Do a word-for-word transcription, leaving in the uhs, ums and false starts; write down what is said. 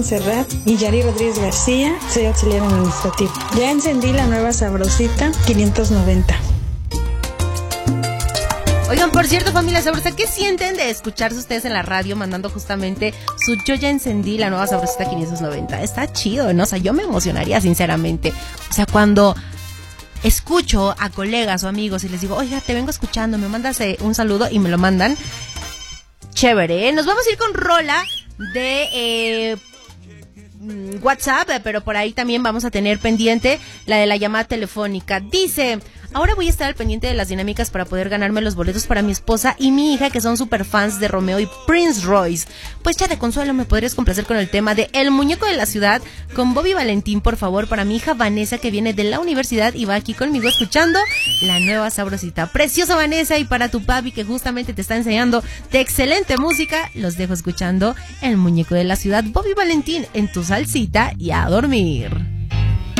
Montserrat y Yari Rodríguez García, soy auxiliar administrativo. Ya encendí la nueva Sabrosita quinientos noventa. Oigan, por cierto, familia Sabrosa, ¿qué sienten de escucharse ustedes en la radio mandando justamente su yo ya encendí la nueva Sabrosita quinientos noventa? Está chido, ¿no? O sea, yo me emocionaría sinceramente. O sea, cuando escucho a colegas o amigos y les digo, oiga, te vengo escuchando, me mandas eh, un saludo y me lo mandan. Chévere, ¿eh? Nos vamos a ir con rola de eh, WhatsApp, pero por ahí también vamos a tener pendiente la de la llamada telefónica. Dice... Ahora voy a estar al pendiente de las dinámicas para poder ganarme los boletos para mi esposa y mi hija, que son super fans de Romeo y Prince Royce. Pues ya de consuelo, ¿me podrías complacer con el tema de El Muñeco de la Ciudad con Bobby Valentín, por favor, para mi hija Vanessa, que viene de la universidad y va aquí conmigo escuchando la nueva Sabrosita? Preciosa Vanessa, y para tu papi, que justamente te está enseñando de excelente música, los dejo escuchando El Muñeco de la Ciudad, Bobby Valentín, en tu salsita y a dormir.